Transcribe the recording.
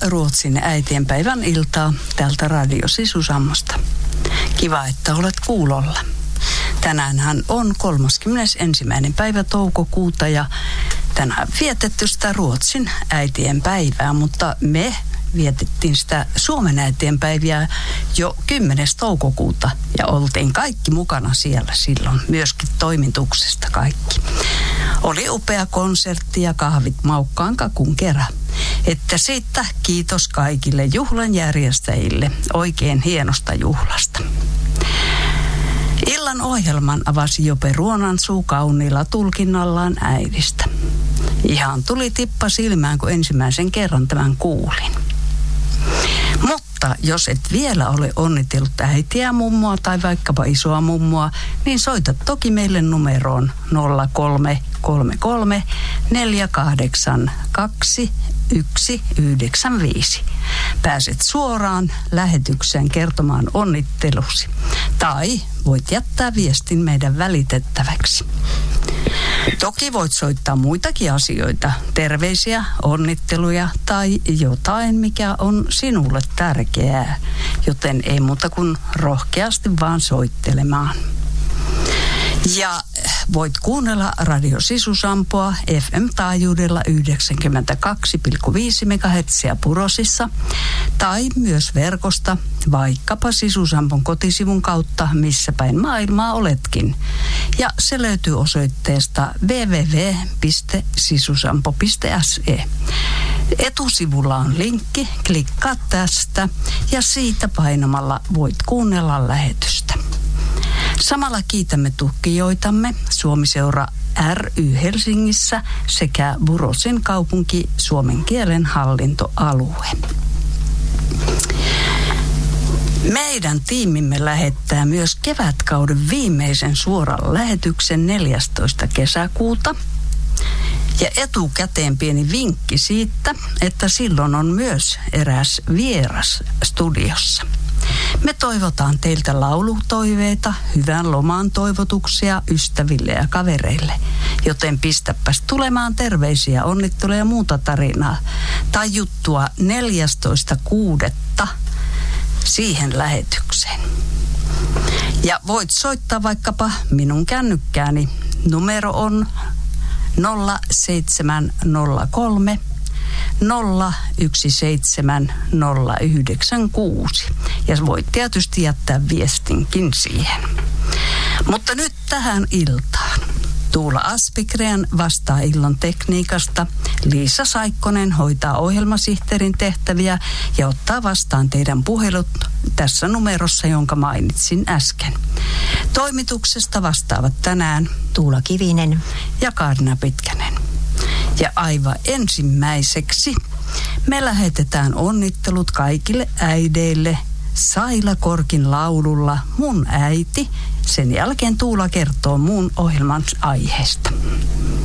Ruotsin äitienpäivän iltaa täältä Radio Sisusammosta. Kiva, että olet kuulolla. Tänäänhän on 31. päivä toukokuuta ja tänään vietetty sitä Ruotsin äitienpäivää, mutta me vietettiin sitä Suomen äitienpäiviä jo 10. toukokuuta ja oltiin kaikki mukana siellä silloin, myöskin toimituksesta kaikki. Oli upea konsertti ja kahvit maukkaan kakun kerran. Että siitä kiitos kaikille juhlan järjestäjille oikein hienosta juhlasta. Illan ohjelman avasi Jope Ruonansuu kauniilla tulkinnallaan äidistä. Ihan tuli tippa silmään, kun ensimmäisen kerran tämän kuulin. Mutta jos et vielä ole onnitellut äitiä, mummoa tai vaikkapa isoa mummoa, niin soita toki meille numeroon 0333 482 195. Pääset suoraan lähetykseen kertomaan onnittelusi. Tai voit jättää viestin meidän välitettäväksi. Toki voit soittaa muitakin asioita, terveisiä, onnitteluja tai jotain, mikä on sinulle tärkeää. Joten ei muuta kuin rohkeasti vaan soittelemaan. Ja voit kuunnella Radio Sisusampoa FM-taajuudella 92,5 MHz Purosissa tai myös verkosta, vaikkapa Sisusampon kotisivun kautta, missä päin maailmaa oletkin. Ja se löytyy osoitteesta www.sisusampo.se. Etusivulla on linkki, klikkaa tästä ja siitä painamalla voit kuunnella lähetystä. Samalla kiitämme tutkijoitamme Suomi-seura ry Helsingissä sekä Burosin kaupunki Suomen kielen hallintoalue. Meidän tiimimme lähettää myös kevätkauden viimeisen suoran lähetyksen 14. kesäkuuta. Ja etukäteen pieni vinkki siitä, että silloin on myös eräs vieras studiossa. Me toivotaan teiltä laulutoiveita, hyvän loman toivotuksia ystäville ja kavereille, joten pistäpäs tulemaan terveisiä, onnitteluja ja muuta tarinaa tai juttua 14.6. siihen lähetykseen. Ja voit soittaa vaikkapa minun kännykkääni. Numero on 0703 017096. Ja voit tietysti jättää viestinkin siihen. Mutta nyt tähän iltaan. Tuula Aspikrean vastaa illan tekniikasta. Liisa Saikkonen hoitaa ohjelmasihteerin tehtäviä ja ottaa vastaan teidän puhelut tässä numerossa, jonka mainitsin äsken. Toimituksesta vastaavat tänään Tuula Kivinen ja Kaarina Pitkänen. Ja aivan ensimmäiseksi me lähetetään onnittelut kaikille äideille Saila Korkin laululla Mun äiti. Sen jälkeen Tuula kertoo muun ohjelman aiheesta.